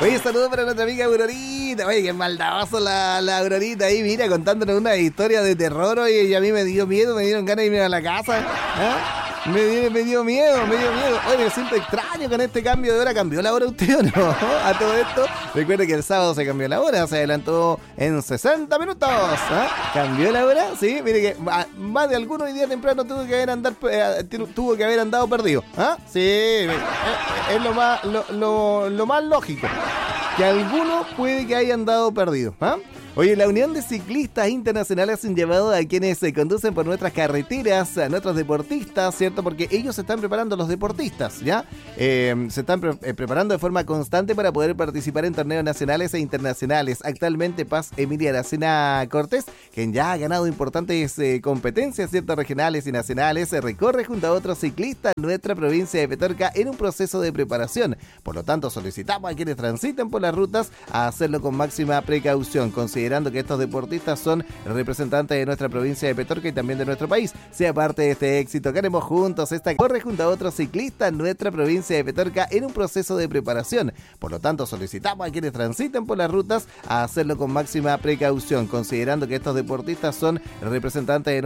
Oye, saludos para nuestra amiga Aurorita. Oye, qué maldadoso la Aurorita ahí, mira, contándonos una historia de terror. Oye, y a mí me dio miedo, me dieron ganas de irme a la casa. Me dio miedo. Oye, me siento extraño con este cambio de hora. ¿Cambió la hora usted o no? A todo esto, recuerde que el sábado se cambió la hora, se adelantó en 60 minutos. ¿Cambió la hora? Sí, mire que más de alguno hoy día temprano tuvo que haber andado perdido. Sí, es lo más lógico. Que alguno puede que haya andado perdido. Oye, la Unión de Ciclistas Internacionales han llevado a quienes se conducen por nuestras carreteras, a nuestros deportistas, ¿cierto? Porque ellos se están preparando, los deportistas, ¿ya? Se están preparando de forma constante para poder participar en torneos nacionales e internacionales. Actualmente, Paz Emilia Aracena Cortés, quien ya ha ganado importantes competencias, ¿cierto? Regionales y nacionales, recorre junto a otros ciclistas nuestra provincia de Petorca en un proceso de preparación. Por lo tanto, solicitamos a quienes transiten por las rutas a hacerlo con máxima precaución, considerando que estos deportistas son representantes de nuestra provincia de Petorca y también de nuestro país. Sea parte de este éxito que haremos juntos, esta corre junto a otros ciclistas en nuestra provincia de Petorca en un proceso de preparación. Por lo tanto, solicitamos a quienes transiten por las rutas a hacerlo con máxima precaución, considerando que estos deportistas son representantes de